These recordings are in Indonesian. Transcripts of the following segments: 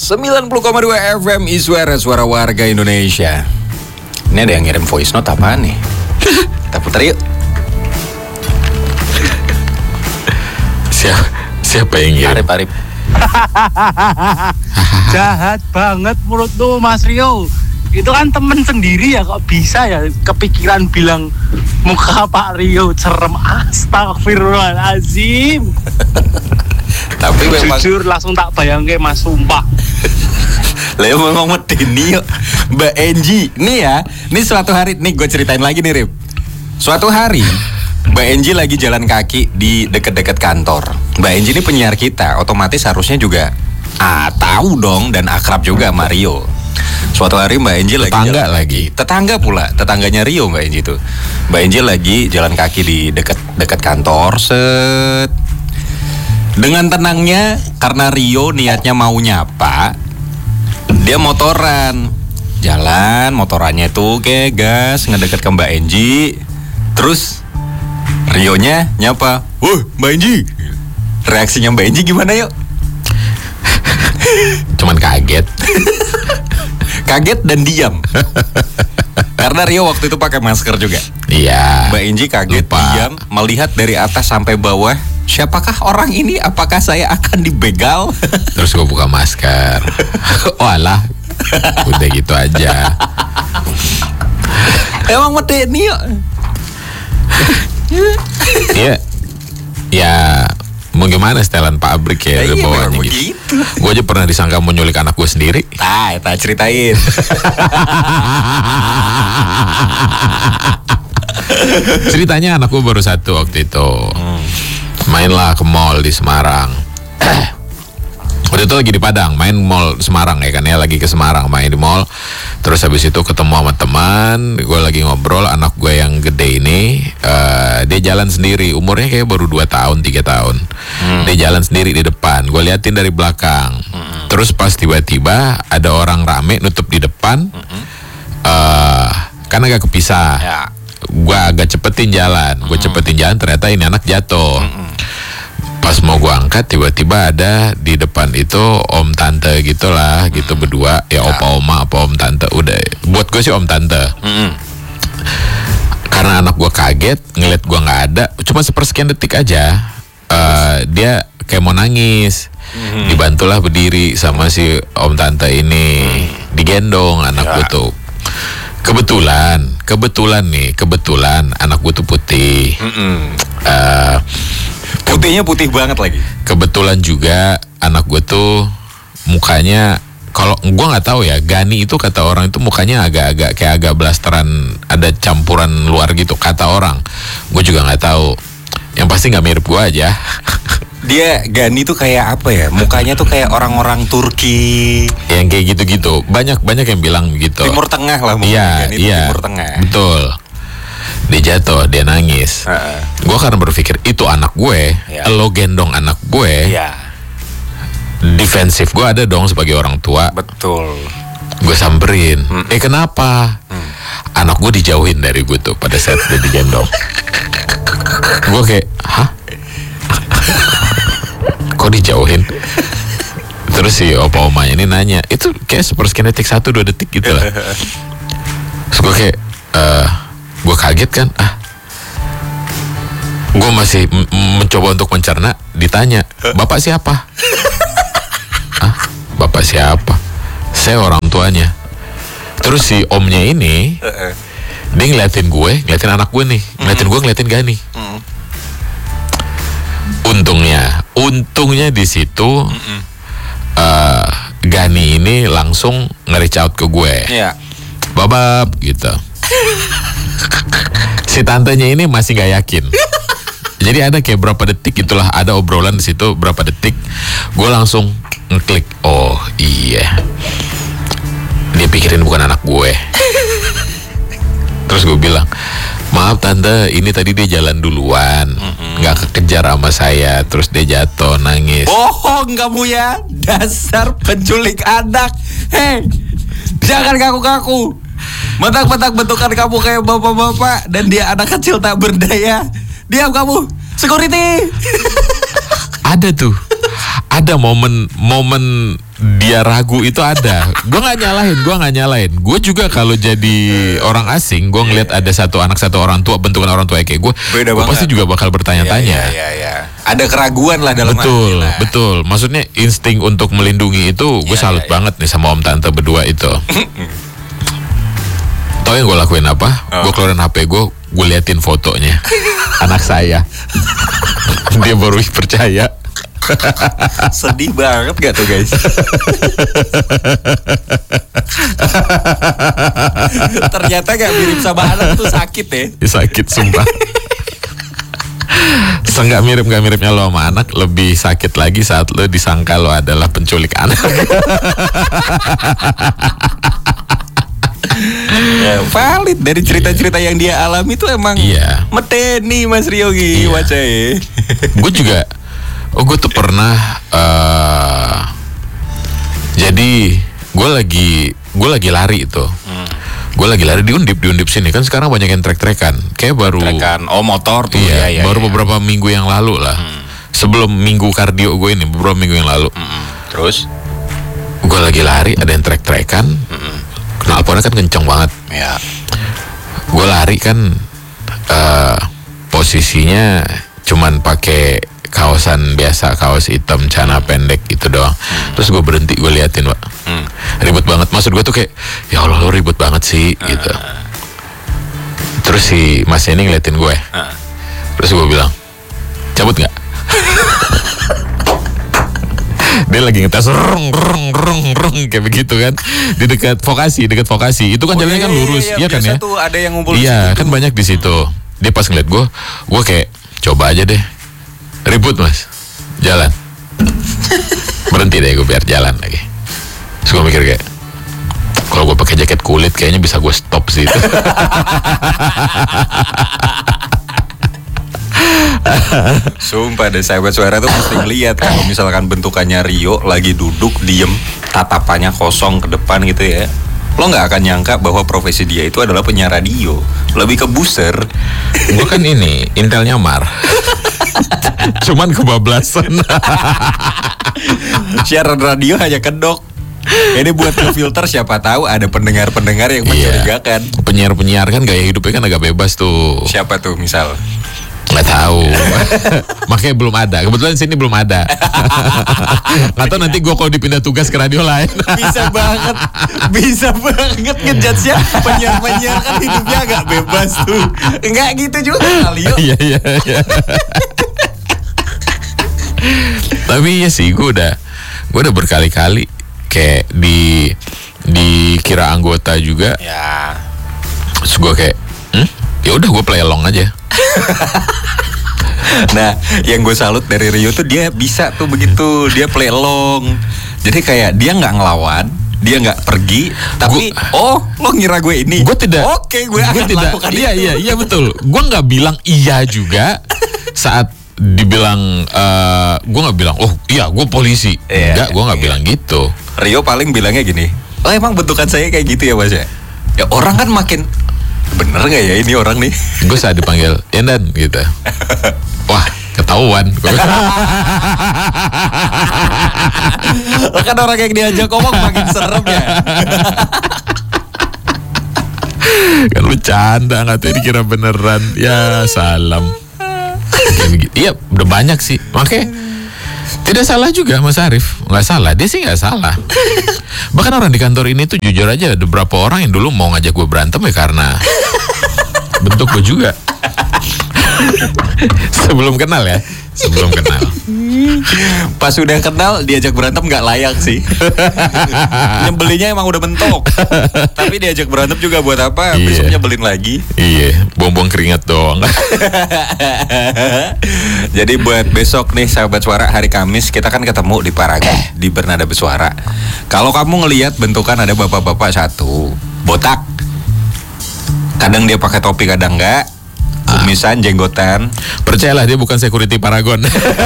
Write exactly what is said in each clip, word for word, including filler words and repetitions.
sembilan puluh koma dua F M Iswara, suara warga Indonesia. Ini ada yang ngirim voice note apaan nih? Kita putar yuk. Siapa, siapa yang ngirim? Arif, Arif. Jahat banget menurut lu Mas Rio. Itu kan temen sendiri ya, kok bisa ya kepikiran bilang muka Pak Rio cerem. Astagfirullahaladzim. Tapi memang jujur langsung tak bayangke Mas, sumpah. Lah memang medeni yuk. Mbak Enji, nih ya, nih suatu hari, nih gue ceritain lagi nih Rip. Suatu hari Mbak Enji lagi jalan kaki di deket-deket kantor. Mbak Enji ini penyiar kita, otomatis harusnya juga ah tahu dong dan akrab juga sama Rio. Suatu hari Mbak Enji lagi tetangga jalan lagi, kaki. Tetangga pula, tetangganya Rio Mbak Enji tuh. Mbak Enji lagi jalan kaki di deket-deket kantor, set. Dengan tenangnya, karena Rio niatnya mau nyapa, dia motoran. Jalan, motorannya tuh kayak gas, ngedeket ke Mbak Enji. Terus Rionya nyapa, "Wah, Mbak Enji." Reaksinya Mbak Enji gimana yuk? Cuman kaget. Kaget dan diam. Karena Rio waktu itu pakai masker juga. Iya. Mbak Enji kaget, lupa. diam, melihat dari atas sampai bawah. Siapakah orang ini? Apakah saya akan dibegal? Terus gue buka masker. Oh alah, udah gitu aja. Emang medeni yuk. Iya. Ya mau gimana setelan pabrik ya, Ya, iya, bawahnya memang gitu. begitu. Gue aja pernah disangka mau nyulik anak gue sendiri. Nah, tak ceritain. Ceritanya anak gue baru satu waktu itu. Hmm. Mainlah ke mall di Semarang. Waktu itu lagi di Padang, main mall Semarang ya kan ya, lagi ke Semarang main di mall. Terus habis itu ketemu sama teman, gue lagi ngobrol, anak gue yang gede ini, uh, dia jalan sendiri, umurnya kayak baru dua tahun, tiga tahun. Hmm. Dia jalan sendiri di depan, gue liatin dari belakang. Hmm. Terus pas tiba-tiba ada orang rame nutup di depan, hmm. uh, kan agak kepisah. Ya. Gue agak cepetin jalan, gue cepetin jalan, ternyata ini anak jatuh. Mm-mm. Pas mau gue angkat, tiba-tiba ada di depan itu om tante gitulah, mm-hmm. gitu berdua, ya, ya opa oma apa om tante, udah. Buat gue sih om tante. Mm-hmm. Karena anak gue kaget, ngeliat gue nggak ada, cuma sepersekian detik aja, uh, dia kayak mau nangis. Mm-hmm. Dibantulah berdiri sama si om tante ini, mm-hmm. digendong anak ya. Gue tuh. Kebetulan, kebetulan nih, kebetulan anak gue tuh putih. Uh, Putihnya putih banget lagi. Kebetulan juga anak gue tuh mukanya, kalau gue nggak tahu ya, Gani itu kata orang itu mukanya agak-agak kayak agak blasteran, ada campuran luar gitu kata orang. Gue juga nggak tahu. Yang pasti nggak mirip gue aja. Dia Gani tuh kayak apa ya? Mukanya tuh kayak orang-orang Turki. Yang kayak gitu-gitu. Banyak-banyak yang bilang gitu. Timur Tengah lah mungkin. Iya, Gani iya. Timur Tengah. Betul. Dia jatuh, dia nangis. Uh-uh. Gue karena berpikir itu anak gue, ya. Lo gendong anak gue. Iya. Defensif gue ada dong sebagai orang tua. Betul. Gue samperin. Hmm. Eh kenapa? Hmm. Anak gue dijauhin dari gue tuh pada saat dia digendong. Gue kayak, hah? Kok dijauhin? Terus si opa omanya ini nanya, itu kayak sepersekian detik, satu dua detik gitu lah. Terus gue kayak, uh, gue kaget kan, ah, gue masih m- mencoba untuk mencerna. Ditanya, bapak siapa? Ah, bapak siapa? Saya orang tuanya. Terus si omnya ini, dia ngeliatin gue, ngeliatin anak gue nih, ngeliatin gue, ngeliatin Gani. Untungnya, untungnya di situ uh, Gani ini langsung nge-reach out ke gue. Iya. Babab gitu. Si tantenya ini masih gak yakin. Jadi ada kayak berapa detik itulah, ada obrolan di situ berapa detik. Gue langsung ngeklik, oh iya, dia pikirin bukan anak gue. Terus gue bilang, maaf tante, ini tadi dia jalan duluan, mm-hmm. nggak kekejar sama saya, terus dia jatuh nangis. Bohong kamu ya, dasar penculik anak. Hei, jangan kaku-kaku. Bentak-bentak bentukan kamu kayak bapak-bapak dan dia anak kecil tak berdaya. Diam kamu, security. Ada tuh, ada momen-momen dia ragu itu ada. Gue nggak nyalahin, gue nggak nyalahin. Gue juga kalau jadi orang asing, gue ngeliat ada satu anak satu orang tua, bentukan orang tua kayak gue, gue pasti juga bakal bertanya-tanya. Iya, iya, iya. Ada keraguan lah dalam betul, hati lah. betul. Maksudnya insting untuk melindungi itu, gue Iya, salut iya, banget nih sama om tante berdua itu. Tahu yang gue lakuin apa? Oh. Gue keluarin H P gue, gue liatin fotonya anak saya. Dia baru percaya. Sedih banget gak tuh guys? Ternyata gak mirip sama anak tuh sakit ya. Sakit sumpah. Seenggak mirip gak miripnya lo sama anak, lebih sakit lagi saat lo disangka lo adalah penculik anak. Ya, valid dari cerita-cerita yang dia alami itu emang Iya. meteni Mas Ryogi Iya. wacai. Gue juga, oh gue tuh pernah, uh, jadi gue lagi, gue lagi lari itu, Hmm. gue lagi lari di Undip, di Undip sini kan sekarang banyak yang trek-trekan, kayak baru, Trekan, oh motor tuh. iya, ya, ya, baru ya. beberapa minggu yang lalu lah, Hmm. sebelum minggu kardio gue ini, beberapa minggu yang lalu, Mm-mm. Terus? gue lagi lari, ada yang trek-trekan, Mm-mm. knalpotnya kan kenceng banget, Ya. gue lari kan, uh, posisinya cuman pakai kaosan biasa, kaos hitam, celana pendek gitu doang. Terus gue berhenti, gue liatin, Pak. Hmm. Ribet banget. Maksud gue tuh kayak, ya Allah lo ribet banget sih, gitu. Terus si Mas ini ngeliatin gue. Uh. Terus gue bilang, cabut nggak? Dia lagi ngetes rung rung rung rung kayak begitu kan, di dekat Vokasi, dekat Vokasi. Itu kan Oh, jalannya iya, kan lurus, iya, iya kan biasa ya? tuh ada yang ngumpul di Iya, situ kan tuh. banyak di situ. Dia pas ngeliat gue, gue kayak coba aja deh. Ribut mas, jalan. Berhenti deh gue biar jalan lagi. Terus gue mikir kayak, kalau gue pakai jaket kulit kayaknya bisa gue stop sih itu. Sumpah deh sahabat suara tuh mesti ngeliat kalau misalkan bentukannya Rio lagi duduk diem, tatapannya kosong ke depan gitu ya. Lo nggak akan nyangka bahwa profesi dia itu adalah penyiar radio, lebih ke booster. Gue kan ini intelnya Mar. Cuman kebablasan. Siaran radio hanya kedok. Ini buat ngefilter, siapa tahu ada pendengar-pendengar yang mencurigakan. Penyiar-penyiar kan gaya hidupnya kan agak bebas tuh. Siapa tuh misal? Nggak tahu. Makanya belum ada. Kebetulan sini belum ada. Nggak tahu nanti gue kalau dipindah tugas ke radio lain. Bisa banget, bisa banget ngejudge-nya. Penyiar-penyiar kan hidupnya agak bebas tuh. Enggak gitu juga kali yuk. Iya iya iya. Tapi ya sih gue udah gue udah berkali-kali kayak di dikira anggota juga. Ya. Terus gue kayak, hmm? Ya udah gue play along aja. Nah, yang gue salut dari Rio tuh dia bisa tuh begitu, dia play along. Jadi kayak dia nggak ngelawan, dia nggak pergi, tapi Gua- oh lo ngira gue ini? Gue tidak. Oke, gue akan tidak. lakukan Iya itu. iya iya betul. Gue nggak bilang iya juga saat dibilang. Uh, gue nggak bilang, oh iya gue polisi. Iya, Enggak, gue nggak iya. bilang gitu. Rio paling bilangnya gini, oh emang bentukan saya kayak gitu ya mas ya? Ya orang kan makin bener nggak ya ini orang nih? Gue saat dipanggil Yandan gitu. Wah ketahuan. Kan orang yang diajak ngomong makin serem ya. Kan lu canda, katanya dikira beneran. Ya salam. Kayak begitu. Iya udah banyak sih. Makanya tidak salah juga Mas Arief. Nggak salah, dia sih nggak salah. Bahkan orang di kantor ini tuh jujur aja ada beberapa orang yang dulu mau ngajak gue berantem ya karena bentuk gue juga. Sebelum kenal ya, sebelum kenal. Pas udah kenal diajak berantem nggak layak sih. Nyebelinya emang udah bentuk. Tapi diajak berantem juga buat apa? Iya. Besok nyebelin lagi. Iya, buang-buang keringat doang. Jadi buat besok nih sahabat suara hari Kamis kita kan ketemu di Paragon di Bernada Bersuara. Kalau kamu ngelihat bentukan ada bapak-bapak satu botak, kadang dia pakai topi kadang enggak, kumisan jenggotan. Percayalah dia bukan security Paragon.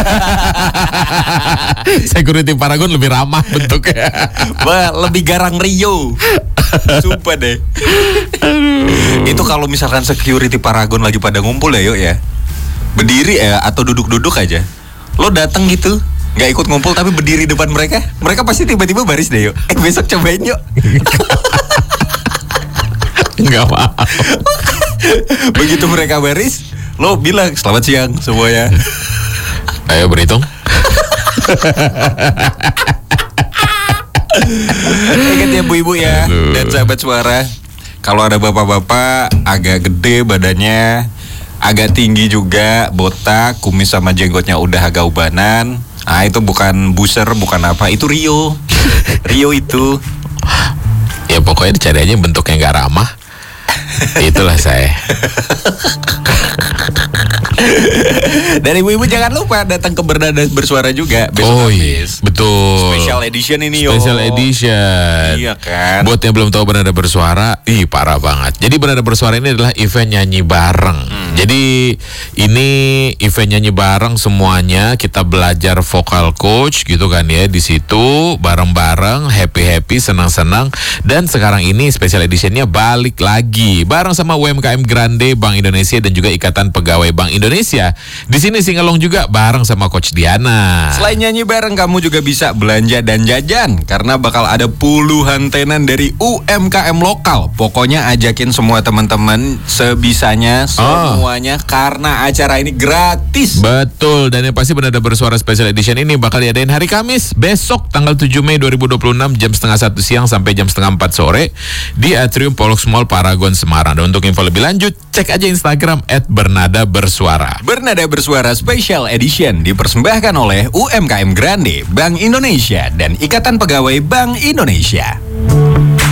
Security Paragon lebih ramah bentuknya. Wah, lebih garang Rio. Sumpah deh. Itu kalau misalkan security Paragon lagi pada ngumpul ya yuk ya, berdiri ya atau duduk-duduk aja, lo dateng gitu nggak ikut ngumpul tapi berdiri depan mereka, mereka pasti tiba-tiba baris deh yuk. Eh besok cobain yuk. Nggak mau. Begitu mereka baris, lo bilang selamat siang semuanya. Ayo berhitung. Ingat ya bu-ibu ya. Aduh. Dan sahabat suara, kalau ada bapak-bapak agak gede badannya, agak tinggi juga, botak, kumis sama jenggotnya udah agak ubanan, ah itu bukan buser, bukan apa, itu Rio. Rio itu. Ya pokoknya dicari aja bentuk yang gak ramah. Itulah saya. Dan ibu-ibu jangan lupa datang ke Bernada Bersuara juga besok Oh iya, habis. betul. Special edition ini yo. Special edition. Iya kan. Buat yang belum tahu Bernada Bersuara, ih parah banget. Jadi Bernada Bersuara ini adalah event nyanyi bareng. Hmm. Jadi ini event nyanyi bareng semuanya, kita belajar vokal coach gitu kan ya di situ bareng-bareng, happy-happy, senang-senang. Dan sekarang ini special editionnya balik lagi bareng sama U M K M Grande Bank Indonesia dan juga Ikatan Pegawai Bank Indonesia. Di sini singalong juga bareng sama Coach Diana. Selain nyanyi bareng, kamu juga bisa belanja dan jajan karena bakal ada puluhan tenan dari U M K M lokal. Pokoknya ajakin semua teman-teman sebisanya, semuanya karena acara ini gratis. Betul, dan yang pasti Bernada Bersuara Special Edition ini bakal diadain hari Kamis besok tanggal tujuh Mei dua ribu dua puluh enam jam setengah satu siang sampai jam setengah empat sore di Atrium Polux Mall Paragon Semarang. Dan untuk info lebih lanjut cek aja Instagram et bernada bersuara. Bernada Bersuara Special Edition dipersembahkan oleh U M K M Grande Bank Indonesia dan Ikatan Pegawai Bank Indonesia.